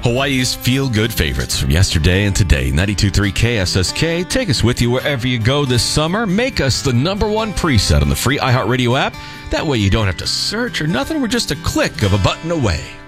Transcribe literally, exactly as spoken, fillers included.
Hawaii's feel-good favorites from yesterday and today. ninety-two point three K S S K. Take us with you wherever you go this summer. Make us the number one preset on the free iHeartRadio app. That way you don't have to search or nothing. We're just a click of a button away.